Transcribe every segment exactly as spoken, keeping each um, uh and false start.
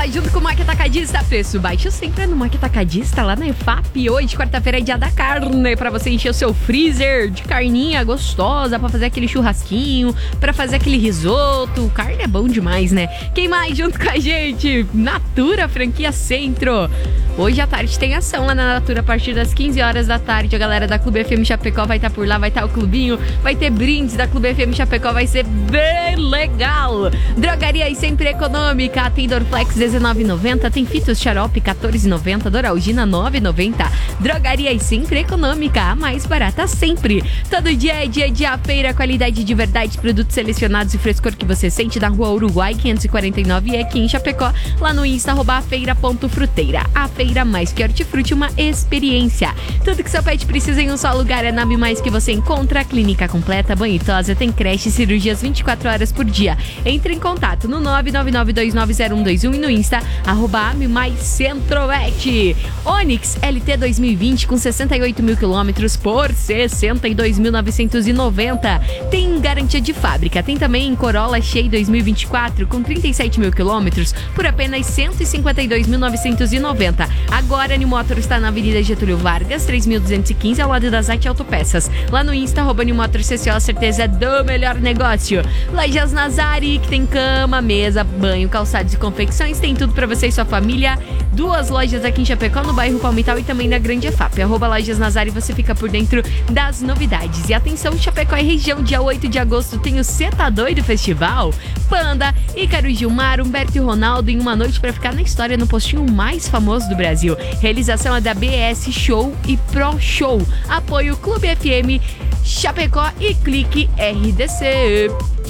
Chapecó, junto com o Mac Atacadista. Preço baixo sempre no Mac Atacadista, lá na E F A P. Hoje, quarta-feira, é dia da carne, pra você encher o seu freezer de carninha gostosa, pra fazer aquele churrasquinho, pra fazer aquele risoto. Carne é bom demais, né? Quem mais junto com a gente? Natura, franquia Centro. Hoje à tarde tem ação lá na Natura, a partir das quinze horas da tarde. A galera da Clube F M Chapecó vai estar por lá, vai estar o clubinho, vai ter brindes da Clube F M Chapecó, vai ser bem legal. Drogaria e Sempre Econômica, tem Dorflex dezenove reais e noventa centavos, tem Fitos Xarope quatorze reais e noventa centavos, Doralgina nove reais e noventa centavos. Drogaria e Sempre Econômica, a mais barata sempre. Todo dia é dia de a feira, qualidade de verdade, produtos selecionados e frescor que você sente na Rua Uruguai quinhentos e quarenta e nove, e aqui em Chapecó, lá no Insta, arroba afeira.fruteira. A feira mais que hortifruti, uma experiência. Tudo que seu pet precisa em um só lugar é na Mi Mais que você encontra. Clínica completa, banho e tosa, tem creche e cirurgias vinte e quatro horas por dia. Entre em contato no nove nove nove dois nove zero um dois um e no Insta, arroba Mi Mais Centro-Oeste. Onix L T dois mil e vinte com sessenta e oito mil quilômetros por sessenta e dois mil novecentos e noventa. Tem garantia de fábrica. Tem também Corolla Shea dois mil e vinte e quatro com trinta e sete mil quilômetros por apenas cento e cinquenta e dois mil novecentos e noventa. Agora a New Motor está na Avenida Getúlio Vargas, três mil duzentos e quinze, ao lado da Zate Autopeças. Lá no Insta, arroba New Motor C C O, certeza do melhor negócio. Lojas Nazari, que tem cama, mesa, banho, calçados e confecções, tem tudo para você e sua família. Duas lojas aqui em Chapecó, no bairro Palmital, e também na Grande E F A P. Arroba Lojas Nazari, você fica por dentro das novidades. E atenção, Chapecó e região, dia oito de agosto tem o Cê Tá Doido Festival. Panda, Ícaro e Gilmar, Humberto e Ronaldo em uma noite para ficar na história no postinho mais famoso do Brasil. Realização é da B S Show e Pro Show. Apoio Clube F M Chapecó e Clique R D C.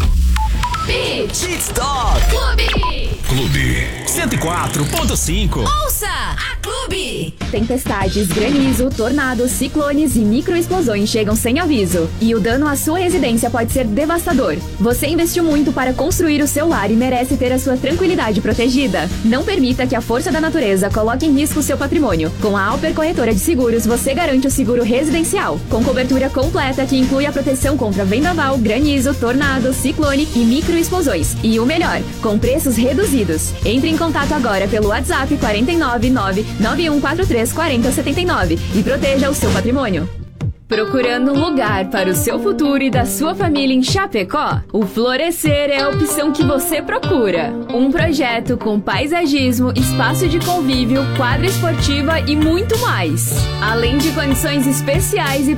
Pit Stop Clube Clube cento e quatro ponto cinco. Ouça a Clube. Tempestades, granizo, tornados, ciclones e microexplosões chegam sem aviso. E o dano à sua residência pode ser devastador. Você investiu muito para construir o seu lar e merece ter a sua tranquilidade protegida. Não permita que a força da natureza coloque em risco o seu patrimônio. Com a Alper Corretora de Seguros, você garante o seguro residencial, com cobertura completa que inclui a proteção contra vendaval, granizo, tornado, ciclone e microexplosões. E o melhor, com preços reduzidos. Entre em contato agora pelo WhatsApp quatro nove nove nove um quatro três quatro zero sete nove e proteja o seu patrimônio. Procurando um lugar para o seu futuro e da sua família em Chapecó? O Florescer é a opção que você procura. Um projeto com paisagismo, espaço de convívio, quadra esportiva e muito mais. Além de condições especiais e